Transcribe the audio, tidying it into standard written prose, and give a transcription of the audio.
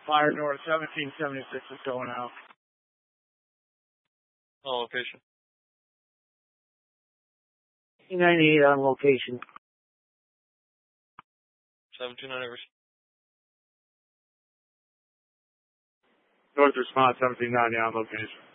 Fire north 1776 is going out. Oh, location. 98 on location. 729 Everest. North response 1790 on location.